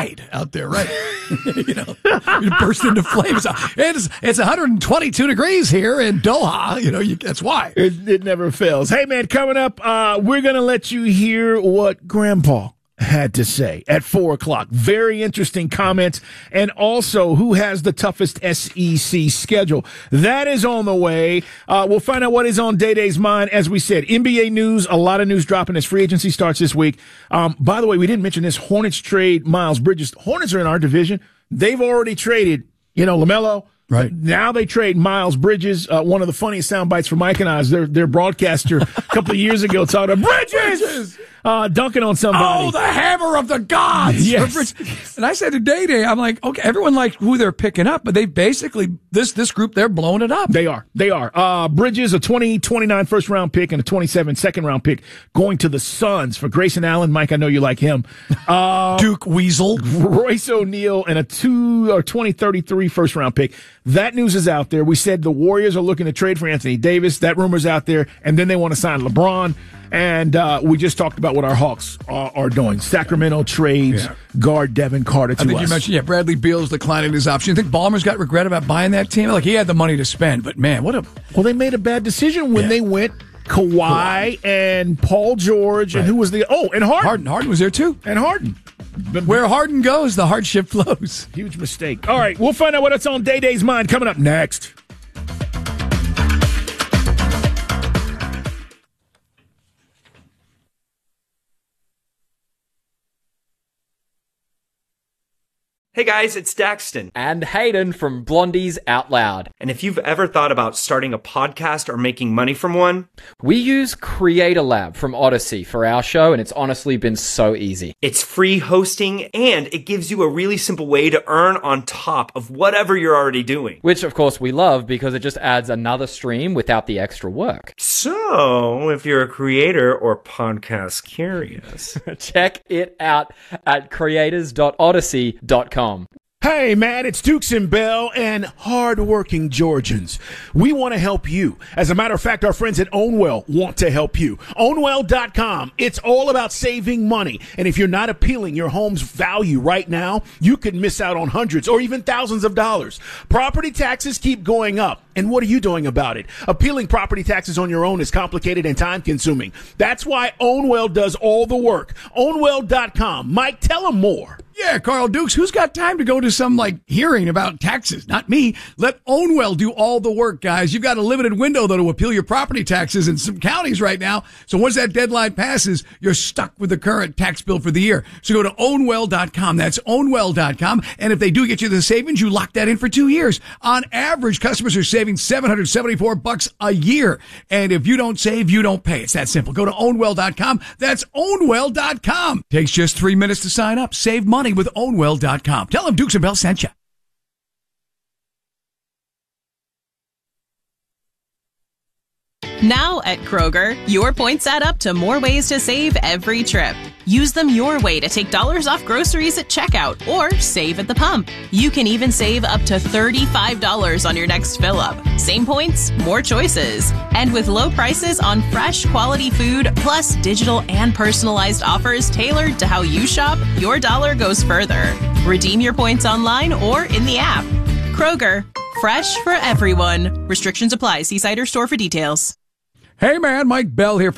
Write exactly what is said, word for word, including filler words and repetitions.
died out there, right? you know, you burst into flames. It's it's one hundred twenty-two degrees here in Doha. You know, you, that's why. It, it never fails. Hey, man, coming up, uh, we're going to let you hear what Grandpa had to say at four o'clock. Very interesting comments. And also, who has the toughest S E C schedule? That is on the way. Uh, we'll find out what is on Day Day's mind. As we said, N B A news, a lot of news dropping as free agency starts this week. Um, by the way, we didn't mention this. Hornets trade Miles Bridges. Hornets are in our division. They've already traded, you know, LaMelo. Right. Now they trade Miles Bridges. Uh, one of the funniest sound bites for Mike and I is their, their broadcaster a couple of years ago talking about Bridges, Bridges! Uh, dunking on somebody. Oh, the hammer of the gods. Yes. And I said to Day Day, I'm like, okay, everyone likes who they're picking up, but they basically, this this group, they're blowing it up. They are. They are. Uh, Bridges, a twenty twenty-nine first round pick and a twenty-seven second round pick going to the Suns for Grayson Allen. Mike, I know you like him. Uh, Duke Weasel. Royce O'Neal and a two or twenty thirty-three first round pick. That news is out there. We said the Warriors are looking to trade for Anthony Davis. That rumor's out there. And then they want to sign LeBron. And uh, we just talked about what our Hawks are, are doing. Sacramento trades yeah. guard Devin Carter to I think us. you mentioned, yeah, Bradley Beal's declining his option. You think Ballmer's got regret about buying that team? Like, he had the money to spend, but man, what a... Well, they made a bad decision when yeah. they went Kawhi, Kawhi and Paul George right. and who was the... Oh, and Harden. Harden. Harden was there, too. And Harden. But where Harden goes, the hardship flows. Huge mistake. All right, we'll find out what's on Day Day's mind coming up next. Hey guys, it's Daxton. And Hayden from Blondies Out Loud. And if you've ever thought about starting a podcast or making money from one, we use Creator Lab from Odyssey for our show, and it's honestly been so easy. It's free hosting, and it gives you a really simple way to earn on top of whatever you're already doing. Which, of course, we love because it just adds another stream without the extra work. So, if you're a creator or podcast curious, check it out at creators dot odyssey dot com. Hey, man, it's Dukes and Bell and hardworking Georgians. We want to help you. As a matter of fact, our friends at Ownwell want to help you. Ownwell dot com. It's all about saving money. And if you're not appealing your home's value right now, you could miss out on hundreds or even thousands of dollars. Property taxes keep going up. And what are you doing about it? Appealing property taxes on your own is complicated and time-consuming. That's why Ownwell does all the work. Ownwell dot com. Mike, tell them more. Yeah, Carl Dukes, who's got time to go to some, like, hearing about taxes? Not me. Let Ownwell do all the work, guys. You've got a limited window, though, to appeal your property taxes in some counties right now. So once that deadline passes, you're stuck with the current tax bill for the year. So go to Ownwell dot com. That's Ownwell dot com. And if they do get you the savings, you lock that in for two years. On average, customers are saving seven hundred seventy-four bucks a year. And if you don't save, you don't pay. It's that simple. Go to Ownwell dot com. That's Ownwell dot com. Takes just three minutes to sign up. Save money with Ownwell dot com. Tell them Dukes and Bell sent you. Now at Kroger, your points add up to more ways to save every trip. Use them your way to take dollars off groceries at checkout or save at the pump. You can even save up to thirty-five dollars on your next fill-up. Same points, more choices. And with low prices on fresh, quality food, plus digital and personalized offers tailored to how you shop, your dollar goes further. Redeem your points online or in the app. Kroger, fresh for everyone. Restrictions apply. See site or store for details. Hey, man, Mike Bell here.